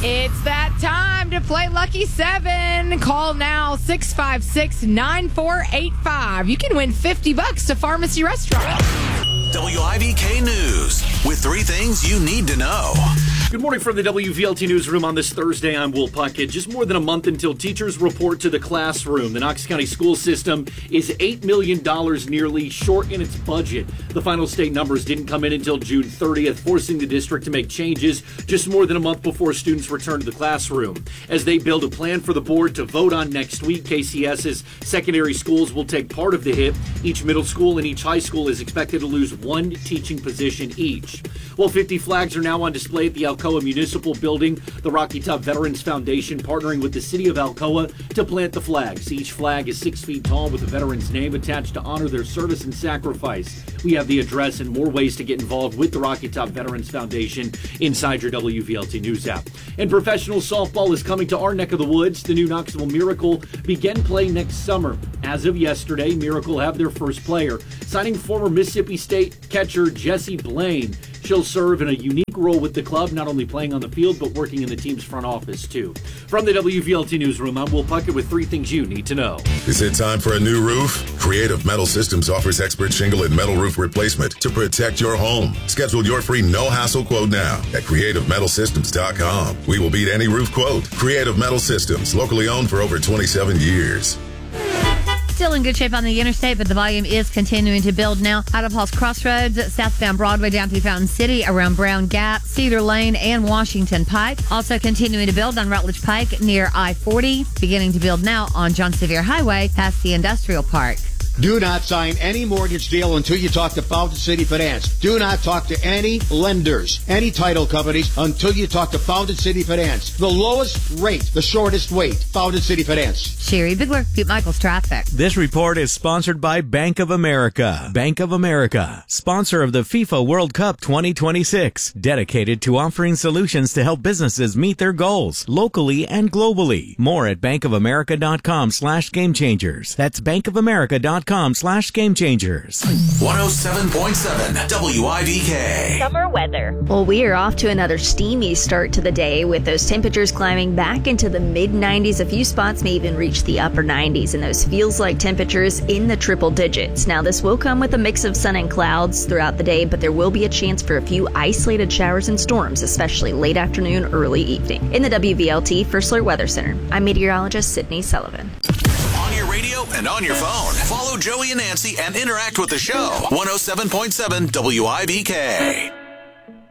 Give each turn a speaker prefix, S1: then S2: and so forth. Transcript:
S1: It's that time to play Lucky 7. Call now 656-9485. You can win $50 to Pharmacy Restaurant.
S2: WIVK News with 3 things you need to know.
S3: Good morning from the WVLT Newsroom on this Thursday. I'm Will Puckett. Just more than a month until teachers report to the classroom. The Knox County school system is $8 million nearly short in its budget. The final state numbers didn't come in until June 30th, forcing the district to make changes just more than a month before students return to the classroom. As they build a plan for the board to vote on next week, KCS's secondary schools will take part of the hit. Each middle school and each high school is expected to lose 1 teaching position each. Well, 50 flags are now on display at the Alcoa Municipal Building. The Rocky Top Veterans Foundation partnering with the city of Alcoa to plant the flags. Each flag is 6 feet tall with a veteran's name attached to honor their service and sacrifice. We have the address and more ways to get involved with the Rocky Top Veterans Foundation inside your WVLT News app. And professional softball is coming to our neck of the woods. The new Knoxville Miracle begin play next summer. As of yesterday, Miracle have their first player, signing former Mississippi State catcher Jesse Blaine. She'll serve in a unique role with the club, not only playing on the field, but working in the team's front office, too. From the WVLT Newsroom, I'm Will Puckett with 3 things you need to know.
S4: Is it time for a new roof? Creative Metal Systems offers expert shingle and metal roof replacement to protect your home. Schedule your free no-hassle quote now at CreativeMetalSystems.com. We will beat any roof quote. Creative Metal Systems, locally owned for over 27 years.
S5: Still in good shape on the interstate, but the volume is continuing to build now. Out of Halls Crossroads, southbound Broadway down through Fountain City, around Brown Gap, Cedar Lane, and Washington Pike. Also continuing to build on Rutledge Pike near I-40. Beginning to build now on John Sevier Highway past the Industrial Park.
S6: Do not sign any mortgage deal until you talk to Fountain City Finance. Do not talk to any lenders, any title companies until you talk to Fountain City Finance. The lowest rate, the shortest wait. Fountain City Finance.
S5: Sherry Bigler, Pete Michaels Traffic.
S7: This report is sponsored by Bank of America. Bank of America, sponsor of the FIFA World Cup 2026, dedicated to offering solutions to help businesses meet their goals locally and globally. More at bankofamerica.com/gamechangers. That's bankofamerica.com/gamechangers.
S2: 107.7 WIVK.
S8: Summer weather. Well, we are off to another steamy start to the day with those temperatures climbing back into the mid-90s. A few spots may even reach the upper 90s, and those feels like temperatures in the triple digits. Now, this will come with a mix of sun and clouds throughout the day, but there will be a chance for a few isolated showers and storms, especially late afternoon, early evening. In the WVLT First Alert Weather Center, I'm meteorologist Sydney Sullivan.
S2: On your radio and on your phone. Follow Joey and Nancy and interact with the show. 107.7 WIVK.